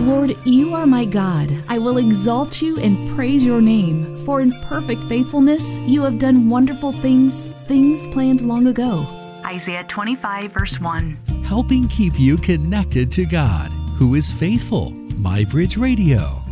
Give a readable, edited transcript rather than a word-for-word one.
Lord, you are my God. I will exalt you and praise your name. For in perfect faithfulness, you have done wonderful things, things planned long ago. Isaiah 25, verse 1. Helping keep you connected to God, who is faithful. MyBridge Radio.